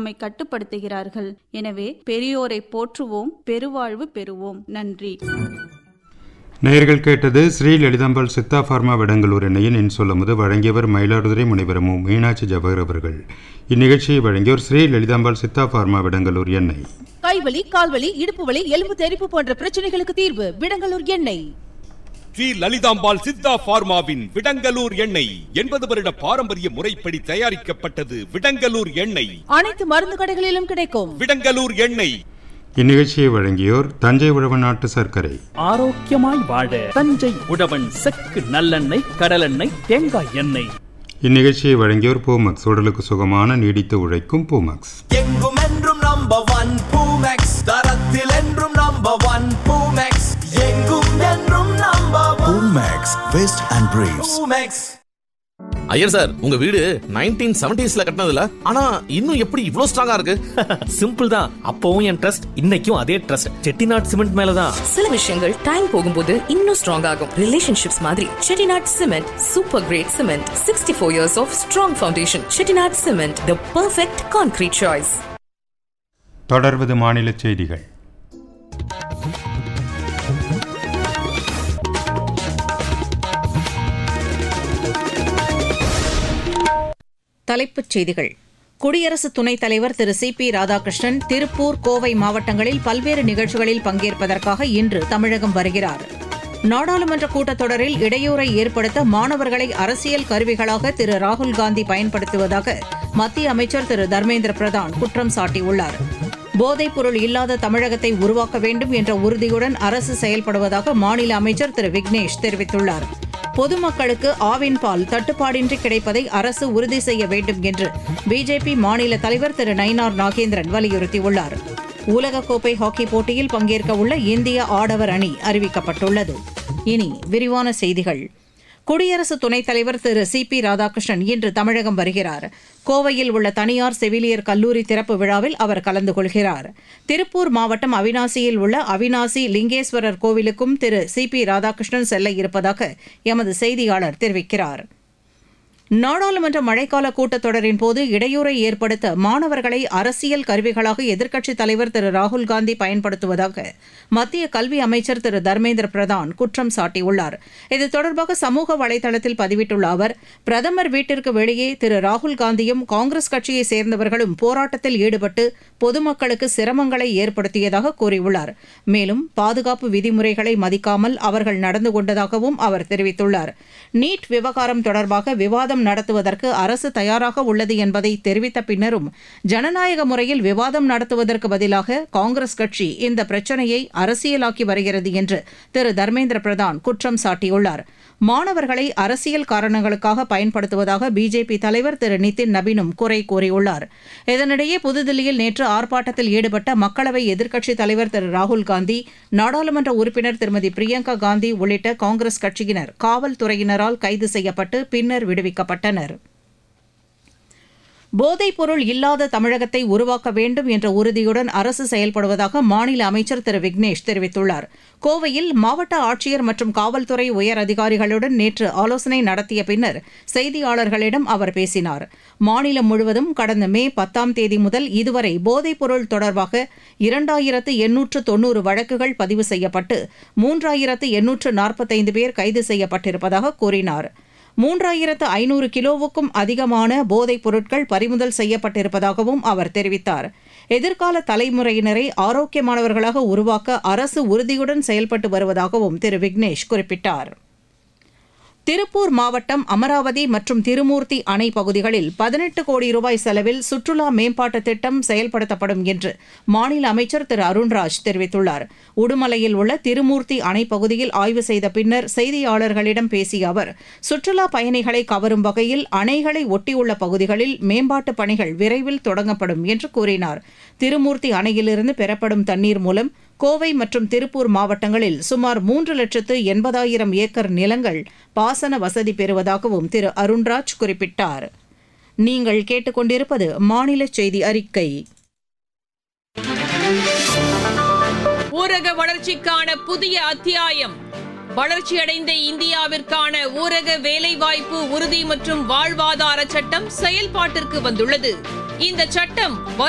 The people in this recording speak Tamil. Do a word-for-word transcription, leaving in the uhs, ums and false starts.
நம்மை கட்டுப்படுத்துகிறார்கள். எனவே பெரியோரை போற்றுவோம், பெருவாழ்வு பெறுவோம். நன்றி. நேயர்கள் கேட்டது ஸ்ரீ லலிதாம்பாள் சித்தா பார்மா விடங்கலூர் எண்ணெயின் இன்சொல்லமுது. வழங்கியவர் மயிலாடுதுறை முனைவரமு மீனாட்சி ஜவஹர் அவர்கள். இந்நிகழ்ச்சியை வழங்கியோர் ஸ்ரீ லலிதாம்பாள் சித்தா பார்மா விடங்கலூர் எண்ணெய். கைவலி, கால்வலி, இடுப்பு வலி, எலும்பு தெறிப்பு போன்ற பிரச்சனைகளுக்கு தீர்வு விடங்கலூர் எண்ணெய். ஸ்ரீ லலிதாம்பாள் சித்தா பார்மாவின் விடங்கலூர் எண்ணெய் எண்பது வருட பாரம்பரிய முறைப்படி தயாரிக்கப்பட்டது. விடங்கலூர் எண்ணெய் அனைத்து மருந்து கடைகளிலும் கிடைக்கும். விடங்கலூர் எண்ணெய். இந்நிகழ்ச்சியை வழங்கியோர் தஞ்சை உழவன் நாட்டு சர்க்கரை. ஆரோக்கியமாய் வாழ தஞ்சை உழவன் செக்கு நல்லெண்ணெய், கடலெண்ணெய், தேங்காய் எண்ணெய். இந்நிகழ்ச்சியை வழங்கியோர் பூமக்ஸ். உடலுக்கு சுகமான நீடித்து உழைக்கும் பூமக்ஸ். எங்கும் என்றும் நம்பர் ஒன் பூமக்ஸ், தரத்தில் என்றும் நம்பர் ஒன் பூமக்ஸ், எங்கும் என்றும் number one Poomex west and braves. Poomex. Iyer sir, உங்க வீடு நைன்டீன் செவன்டீஸ்ல கட்டினதுல ஆனா இன்னும் எப்படி இவ்ளோ ஸ்ட்ராங்கா இருக்கு? சிம்பிள் தான். அப்பவும் என் ட்ரஸ்ட், இன்னைக்கும் அதே ட்ரஸ்ட். செட்டிநாட் சிமெண்ட் மேலதான். சில விஷயங்கள் டைம் போகும்போது இன்னும் ஸ்ட்ராங் ஆகும். ரிலேஷன்ஷிப்ஸ் மாதிரி Chettinad cement super great cement. Sixty four years of strong foundation. Chettinad cement, the perfect concrete choice. தொடர்வது மாநில செய்திகள். தலைப்புச் செய்திகள். குடியரசு துணைத் தலைவர் திரு சி பி ராதாகிருஷ்ணன் திருப்பூர், கோவை மாவட்டங்களில் பல்வேறு நிகழ்ச்சிகளில் பங்கேற்பதற்காக இன்று தமிழகம் வருகிறார். நாடாளுமன்ற கூட்டத்தொடரில் இடையூறை ஏற்படுத்த மாணவர்களை அரசியல் கருவிகளாக திரு ராகுல்காந்தி பயன்படுத்துவதாக மத்திய அமைச்சர் திரு தர்மேந்திர பிரதான் குற்றம் சாட்டியுள்ளார். போதைப் பொருள் இல்லாத தமிழகத்தை உருவாக்க வேண்டும் என்ற உறுதியுடன் அரசு செயல்படுவதாக மாநில அமைச்சர் திரு விக்னேஷ் தெரிவித்துள்ளார். பொதுமக்களுக்கு ஆவின் பால் தட்டுப்பாடின்றி கிடைப்பதை அரசு உறுதி செய்ய வேண்டும் என்று பிஜேபி மாநில தலைவர் திரு நயினார் நாகேந்திரன் வலியுறுத்தியுள்ளார். உலகக்கோப்பை ஹாக்கி போட்டியில் பங்கேற்க உள்ள இந்திய ஆடவர் அணி அறிவிக்கப்பட்டுள்ளது. இனி விரிவான செய்திகள். குடியரசு துணைத் தலைவர் திரு சி பி ராதாகிருஷ்ணன் இன்று தமிழகம் வருகிறார். கோவையில் உள்ள தனியார் செவிலியர் கல்லூரி திறப்பு விழாவில் அவர் கலந்து கொள்கிறார். திருப்பூர் மாவட்டம் அவிநாசியில் உள்ள அவிநாசி லிங்கேஸ்வரர் கோவிலுக்கும் திரு சி பி ராதாகிருஷ்ணன் செல்ல இருப்பதாக எமது செய்தியாளர் தெரிவிக்கிறார். நாடாளுமன்ற மழைக்கால கூட்டத்தொடரின் போது இடையூறை ஏற்படுத்த மாணவர்களை அரசியல் கருவிகளாக எதிர்க்கட்சித் தலைவர் திரு ராகுல்காந்தி பயன்படுத்துவதாக மத்திய கல்வி அமைச்சர் திரு தர்மேந்திர பிரதான் குற்றம் சாட்டியுள்ளார். இது தொடர்பாக சமூக வலைதளத்தில் பதிவிட்டுள்ள அவர், பிரதமர் வீட்டிற்கு வெளியே திரு ராகுல்காந்தியும் காங்கிரஸ் கட்சியைச் சேர்ந்தவர்களும் போராட்டத்தில் ஈடுபட்டு பொதுமக்களுக்கு சிரமங்களை ஏற்படுத்தியதாக கூறியுள்ளார். மேலும் பாதுகாப்பு விதிமுறைகளை மதிக்காமல் அவர்கள் நடந்து கொண்டதாகவும் அவர் தெரிவித்துள்ளார். நீட் விவகாரம் தொடர்பாக விவாதம் நடத்துவதற்கு அரசு தயாராக உள்ளது என்பதை தெரிவித்த பின்னரும் ஜனநாயக முறையில் விவாதம் நடத்துவதற்கு பதிலாக காங்கிரஸ் கட்சி இந்த பிரச்சினையை அரசியலாக்கி வருகிறது என்று திரு தர்மேந்திர பிரதான் குற்றம் சாட்டியுள்ளார். மாணவர்களை அரசியல் காரணங்களுக்காக பயன்படுத்துவதாக பிஜேபி தலைவர் திரு நிதின் நபீனும் குறை கூறியுள்ளார். இதனிடையே புதுதில்லியில் நேற்று ஆர்ப்பாட்டத்தில் ஈடுபட்ட மக்களவை எதிர்க்கட்சித் தலைவர் திரு ராகுல்காந்தி, நாடாளுமன்ற உறுப்பினர் திருமதி பிரியங்கா காந்தி உள்ளிட்ட காங்கிரஸ் கட்சியினர் காவல்துறையினரால் கைது செய்யப்பட்டு பின்னர் விடுவிக்கப்பட்டனர். போதைப் பொருள் இல்லாத தமிழகத்தை உருவாக்க வேண்டும் என்ற உறுதியுடன் அரசு செயல்படுவதாக மாநில அமைச்சர் திரு விக்னேஷ் தெரிவித்துள்ளார். கோவையில் மாவட்ட ஆட்சியர் மற்றும் காவல்துறை உயர் அதிகாரிகளுடன் நேற்று ஆலோசனை நடத்திய பின்னர் செய்தியாளர்களிடம் அவர் பேசினார். மாநிலம் முழுவதும் கடந்த மே பத்தாம் தேதி முதல் இதுவரை போதைப் பொருள் தொடர்பாக இரண்டாயிரத்து எண்ணூற்று தொன்னூறு வழக்குகள் பதிவு செய்யப்பட்டு மூன்றாயிரத்து எண்ணூற்று நாற்பத்தைந்து பேர் கைது செய்யப்பட்டிருப்பதாக கூறினார். மூன்றாயிரத்து ஐநூறு கிலோவுக்கும் அதிகமான போதைப் பொருட்கள் பறிமுதல் செய்யப்பட்டிருப்பதாகவும் அவர் தெரிவித்தார். எதிர்கால தலைமுறையினரை ஆரோக்கியமானவர்களாக உருவாக்க அரசு உறுதியுடன் செயல்பட்டு வருவதாகவும் திரு விக்னேஷ் குறிப்பிட்டார். திருப்பூர் மாவட்டம் அமராவதி மற்றும் திருமூர்த்தி அணை பகுதிகளில் பதினெட்டு கோடி ரூபாய் செலவில் சுற்றுலா மேம்பாட்டு திட்டம் செயல்படுத்தப்படும் என்று மாநில அமைச்சர் திரு அருண்ராஜ் தெரிவித்துள்ளார். உடுமலையில் உள்ள திருமூர்த்தி அணை பகுதியில் ஆய்வு செய்த பின்னர் செய்தியாளர்களிடம் பேசிய அவர், சுற்றுலா பயணிகளை கவரும் வகையில் அணைகளை ஒட்டியுள்ள பகுதிகளில் மேம்பாட்டுப் பணிகள் விரைவில் தொடங்கப்படும் என்று கூறினார். திருமூர்த்தி அணையிலிருந்து பெறப்படும் தண்ணீர் மூலம் கோவை மற்றும் திருப்பூர் மாவட்டங்களில் சுமார் மூன்று லட்சத்து எண்பதாயிரம் ஏக்கர் நிலங்கள் பாசன வசதி பெறுவதாகவும் திரு அருண்ராஜ் குறிப்பிட்டார். நீங்கள் கேட்டுக்கொண்டிருப்பது மாநில செய்தி அறிக்கை. ஊரக வளர்ச்சிக்கான புதிய அத்தியாயம். வளர்ச்சியடைந்த இந்தியாவிற்கான ஊரக வேலைவாய்ப்பு உறுதி மற்றும் வாழ்வாதார சட்டம் செயல்பாட்டிற்கு வந்துள்ளது. இந்த சட்டம்